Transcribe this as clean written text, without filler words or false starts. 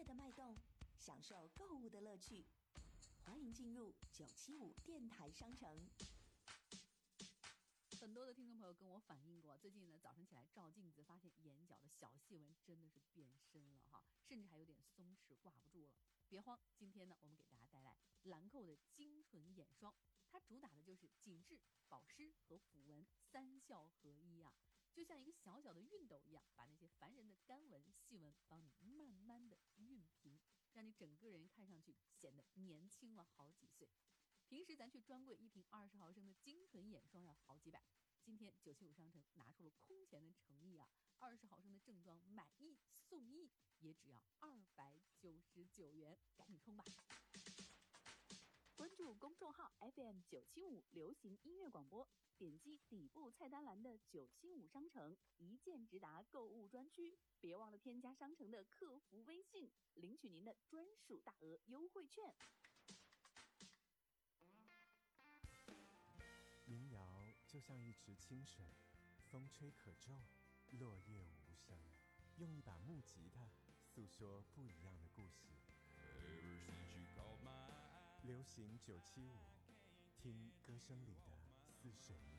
的脉动，享受购物的乐趣。欢迎进入975电台商城。 很多的听众朋友跟我反映过，最近呢早晨起来照镜子，发现眼角的小细纹真的是变深了哈，甚至还有点松弛挂不住了。别慌，今天呢我们给大家带来兰蔻的精纯眼霜，它主打的就是紧致、保湿和抚纹三效合一啊，就像一个小小的熨斗一样，把那些烦人的干纹、细纹帮你慢慢的熨平，让你整个人看上去显得年轻了好几岁。平时咱去专柜一瓶20毫升的精纯眼霜要好几百，今天975商城拿出了空前的诚意啊！20毫升的正装买1送1，也只要299元，赶紧冲吧！ 关注公众号 FM975 流行音乐广播，点击底部菜单栏的975商城一键直达购物专区，别忘了添加商城的客服微信，领取您的专属大额优惠券。 民谣就像一池清水，风吹可皱，落叶无声，用一把木吉他诉说不一样的故事。流行975，听歌声里的似水